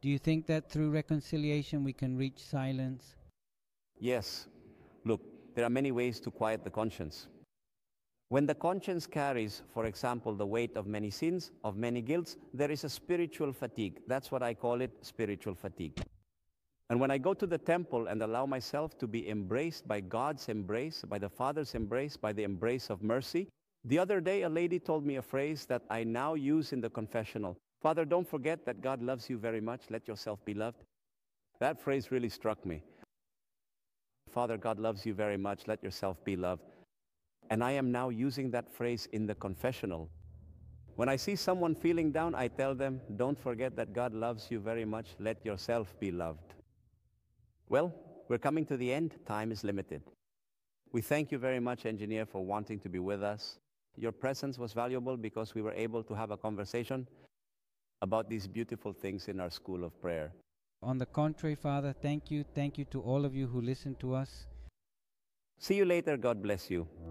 Do you think that through reconciliation we can reach silence? Yes. Look, there are many ways to quiet the conscience. When the conscience carries, for example, the weight of many sins, of many guilts, there is a spiritual fatigue. That's what I call it, spiritual fatigue. And when I go to the temple and allow myself to be embraced by God's embrace, by the Father's embrace, by the embrace of mercy, the other day a lady told me a phrase that I now use in the confessional. Father, don't forget that God loves you very much. Let yourself be loved. That phrase really struck me. Father, God loves you very much. Let yourself be loved. And I am now using that phrase in the confessional. When I see someone feeling down, I tell them, don't forget that God loves you very much. Let yourself be loved. Well, we're coming to the end. Time is limited. We thank you very much, Engineer, for wanting to be with us. Your presence was valuable because we were able to have a conversation about these beautiful things in our school of prayer. On the contrary, Father, thank you. Thank you to all of you who listened to us. See you later. God bless you.